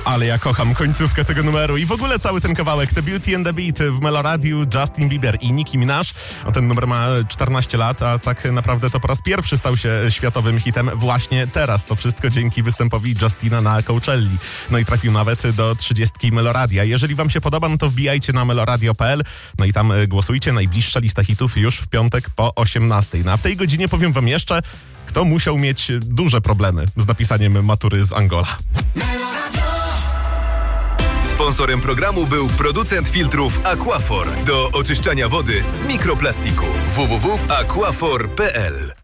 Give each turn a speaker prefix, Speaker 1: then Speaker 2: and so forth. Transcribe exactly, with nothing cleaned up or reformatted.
Speaker 1: Ale ja kocham końcówkę tego numeru i w ogóle cały ten kawałek. The Beauty and the Beat w Meloradiu, Justin Bieber i Nicki Minaj. O, ten numer ma czternaście lat, a tak naprawdę to po raz pierwszy stał się światowym hitem właśnie teraz. To wszystko dzięki występowi Justina na Coachelli. No i trafił nawet do trzydziestki Meloradia. Jeżeli wam się podoba, no to wbijajcie na meloradio kropka p l, no i tam głosujcie. Najbliższa lista hitów już w piątek po osiemnastej. No a w tej godzinie powiem wam jeszcze, kto musiał mieć duże problemy z napisaniem matury z Angola.
Speaker 2: Sponsorem programu był producent filtrów Aquaphor do oczyszczania wody z mikroplastiku. w w w kropka aquaphor kropka p l